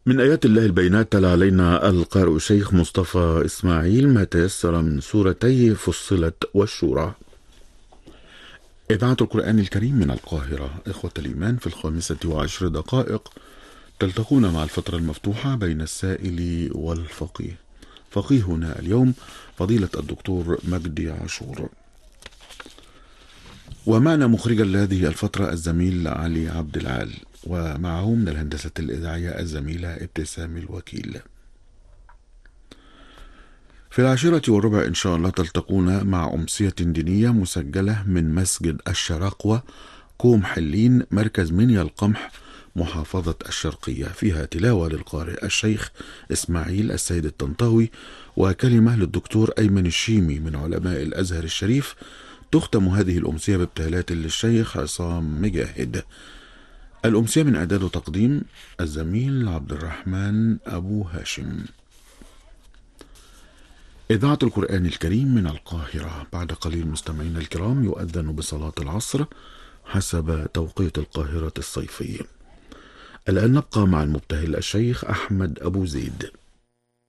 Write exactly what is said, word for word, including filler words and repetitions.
من آيات الله البينات تلا علينا القارئ الشيخ مصطفى إسماعيل ما تيسر من سورتي فصلت والشورى. إذاعة القرآن الكريم من القاهرة. إخوة الإيمان، في الخامسة وعشر دقائق تلتقون مع الفترة المفتوحة بين السائل والفقيه. فقيهنا اليوم فضيلة الدكتور مجدي عاشور، ومعنا مخرجا لهذه الفترة الزميل علي عبد العال، ومعه من الهندسة الإذاعية الزميلة ابتسام الوكيل. في العاشرة والربع إن شاء الله تلتقون مع أمسية دينية مسجلة من مسجد الشراقوة كوم حلين مركز منيا القمح محافظة الشرقية، فيها تلاوة للقارئ الشيخ إسماعيل السيد الطنطاوي وكلمة للدكتور أيمن الشيمي من علماء الأزهر الشريف. تختم هذه الأمسية بابتهالات للشيخ عصام مجاهد. الأمسية من إعداد وتقديم الزميل عبد الرحمن أبو هاشم. إذاعة القرآن الكريم من القاهرة. بعد قليل مستمعينا الكرام يؤذن بصلاة العصر حسب توقيت القاهرة الصيفي. الآن نبقى مع المبتهل الشيخ أحمد أبو زيد.